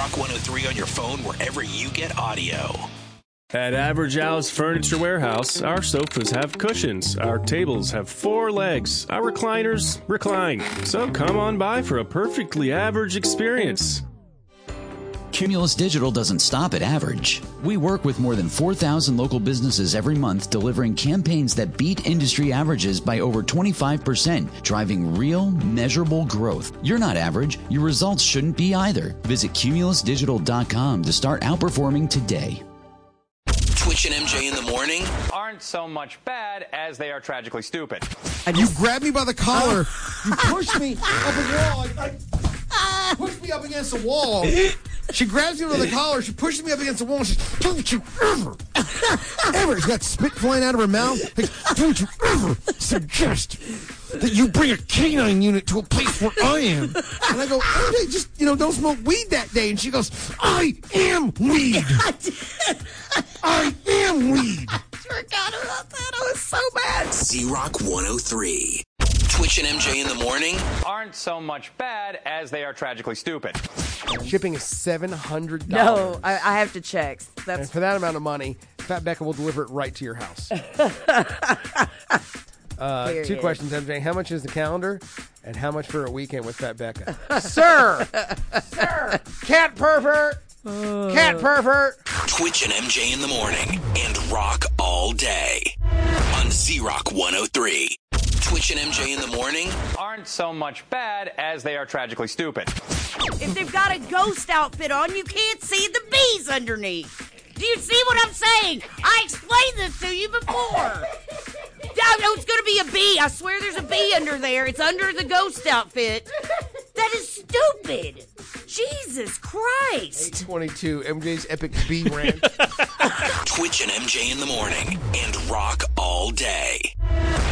Rock 103 on your phone wherever you get audio. At Average Al's Furniture Warehouse, our sofas have cushions, our tables have 4 legs, our recliners recline. So come on by for a perfectly average experience. Cumulus Digital doesn't stop at average. We work with more than 4,000 local businesses every month, delivering campaigns that beat industry averages by over 25%, driving real, measurable growth. You're not average. Your results shouldn't be either. Visit cumulusdigital.com to start outperforming today. Twitch and MJ in the morning aren't so much bad as they are tragically stupid. And you grab me by the collar, you push me up a wall, push me up against the wall. She grabs me by the collar, she pushes me up against the wall, and she says, "Don't you ever, she's got spit flying out of her mouth, like, don't you ever suggest that you bring a canine unit to a place where I am." And I go, "MJ, just, don't smoke weed that day." And she goes, "I am weed. I am weed." Forgot about that. I was so bad. Z-Rock 103. Twitch and MJ in the morning aren't so much bad as they are tragically stupid. Shipping is $700. No, I have to check. And for that amount of money, Fat Becca will deliver it right to your house. 2 questions, MJ. How much is the calendar? And how much for a weekend with Fat Becca? Sir! Cat pervert! Cat pervert! Twitch and MJ in the morning and rock all day on Z-Rock 103. Twitch and MJ in the morning aren't so much bad as they are tragically stupid. If they've got a ghost outfit on, you can't see the bees underneath. Do you see what I'm saying? I explained this to you before. No, it's going to be a bee. I swear there's a bee under there. It's under the ghost outfit. That is stupid. Jesus Christ. 822, MJ's epic bee rant. Twitch and MJ in the morning and rock all day.